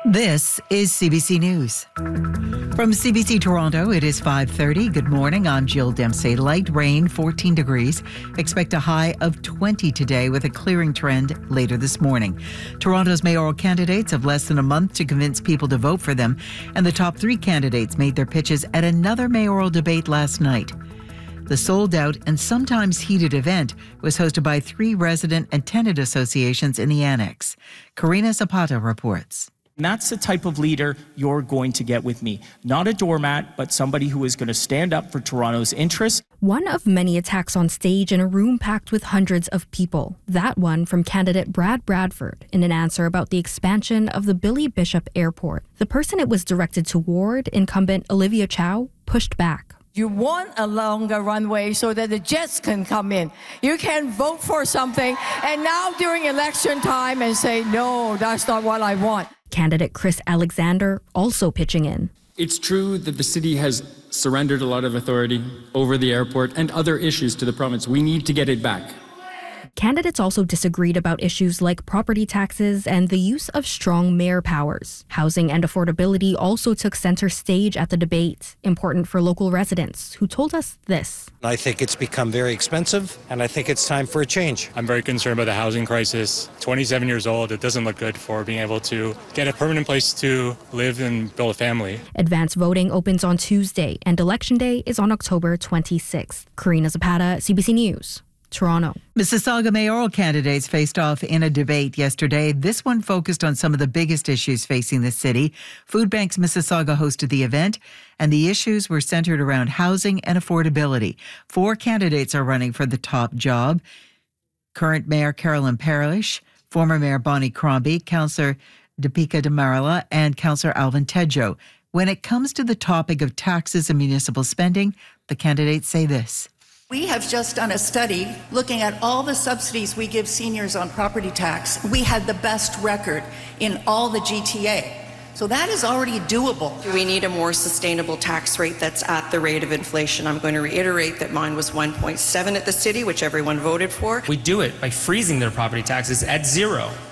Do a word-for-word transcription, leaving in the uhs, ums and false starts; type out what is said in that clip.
This is C B C News. From C B C Toronto, it is five thirty. Good morning. I'm Jill Dempsey. Light rain, fourteen degrees. Expect a high of twenty today with a clearing trend later this morning. Toronto's mayoral candidates have less than a month to convince people to vote for them, and the top three candidates made their pitches at another mayoral debate last night. The sold-out and sometimes heated event was hosted by three resident and tenant associations in the Annex. Karina Zapata reports. And that's the type of leader you're going to get with me. Not a doormat, but somebody who is going to stand up for Toronto's interests. One of many attacks on stage in a room packed with hundreds of people. That one from candidate Brad Bradford in an answer about the expansion of the Billy Bishop Airport. The person it was directed toward, incumbent Olivia Chow, pushed back. You want a longer runway so that the jets can come in. You can vote for something and now during election time and say, no, that's not what I want. Candidate Chris Alexander also pitching in. It's true that the city has surrendered a lot of authority over the airport and other issues to the province. We need to get it back. Candidates also disagreed about issues like property taxes and the use of strong mayor powers. Housing and affordability also took center stage at the debate, important for local residents who told us this. I think it's become very expensive, and I think it's time for a change. I'm very concerned about the housing crisis. twenty-seven years old, it doesn't look good for being able to get a permanent place to live and build a family. Advance voting opens on Tuesday, and Election Day is on October twenty-sixth. Karina Zapata, C B C News. Toronto. Mississauga mayoral candidates faced off in a debate yesterday. This one focused on some of the biggest issues facing the city. Food Banks Mississauga hosted the event, and the issues were centered around housing and affordability. Four candidates are running for the top job. Current Mayor Carolyn Parrish, former Mayor Bonnie Crombie, Councillor Deepika Damarala, and Councillor Alvin Tedjo. When it comes to the topic of taxes and municipal spending, the candidates say this. We have just done a study looking at all the subsidies we give seniors on property tax. We had the best record in all the G T A. So that is already doable. We need a more sustainable tax rate that's at the rate of inflation. I'm going to reiterate that mine was one point seven at the city, which everyone voted for. We do it by freezing their property taxes at zero.